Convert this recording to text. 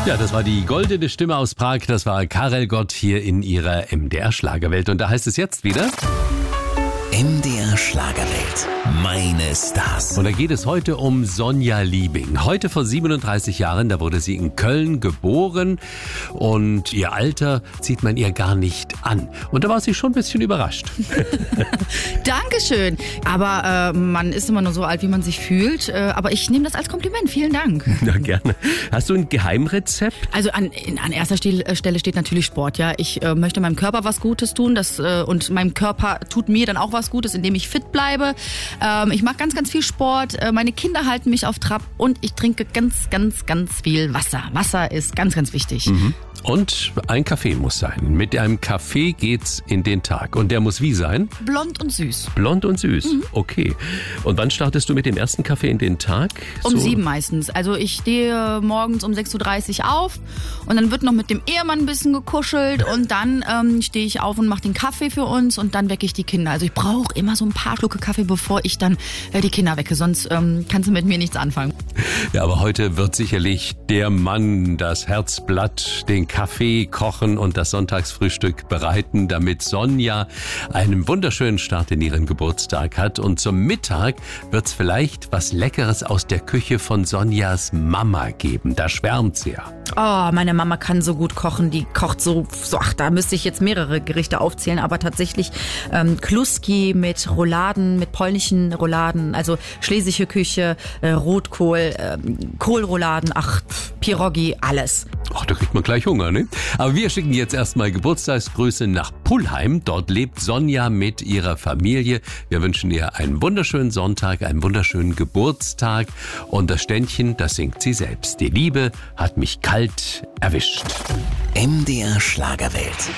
Ja, das war die goldene Stimme aus Prag. Das war Karel Gott hier in ihrer MDR-Schlagerwelt. Und da heißt es jetzt wieder... MDR Schlagerwelt. Meine Stars. Und da geht es heute um Sonja Liebing. Heute vor 37 Jahren, da wurde sie in Köln geboren und ihr Alter sieht man ihr gar nicht an. Und da war sie schon ein bisschen überrascht. Dankeschön. Aber man ist immer nur so alt, wie man sich fühlt. Aber ich nehme das als Kompliment. Vielen Dank. Na, gerne. Hast du ein Geheimrezept? Also an erster Stelle steht natürlich Sport. Ja, ich möchte meinem Körper was Gutes tun. Und meinem Körper tut mir dann auch was Gutes, indem ich fit bleibe. Ich mache ganz, ganz viel Sport. Meine Kinder halten mich auf Trab und ich trinke ganz, ganz, ganz viel Wasser. Wasser ist ganz, ganz wichtig. Und ein Kaffee muss sein. Mit einem Kaffee geht's in den Tag. Und der muss wie sein? Blond und süß. Blond und süß, okay. Und wann startest du mit dem ersten Kaffee in den Tag? Um 7 meistens. Also ich stehe morgens um 6.30 Uhr auf und dann wird noch mit dem Ehemann ein bisschen gekuschelt und dann stehe ich auf und mache den Kaffee für uns und dann wecke ich die Kinder. Also ich brauche immer so ein paar Schlucke Kaffee, bevor ich dann die Kinder wecke, sonst kannst du mit mir nichts anfangen. Ja, aber heute wird sicherlich der Mann das Herzblatt, den Kaffee kochen und das Sonntagsfrühstück bereiten, damit Sonja einen wunderschönen Start in ihren Geburtstag hat. Und zum Mittag wird's vielleicht was Leckeres aus der Küche von Sonjas Mama geben. Da schwärmt sie ja. Oh, meine Mama kann so gut kochen. Die kocht so, da müsste ich jetzt mehrere Gerichte aufzählen, aber tatsächlich Kluski mit Rouladen, mit polnischen Rouladen, also schlesische Küche, Rotkohl, Kohlrouladen, Pierogi, alles. Ach, da kriegt man gleich Hunger, ne? Aber wir schicken jetzt erstmal Geburtstagsgrüße nach Pullheim. Dort lebt Sonja mit ihrer Familie. Wir wünschen ihr einen wunderschönen Sonntag, einen wunderschönen Geburtstag. Und das Ständchen, das singt sie selbst. Die Liebe hat mich kalt erwischt. MDR Schlagerwelt.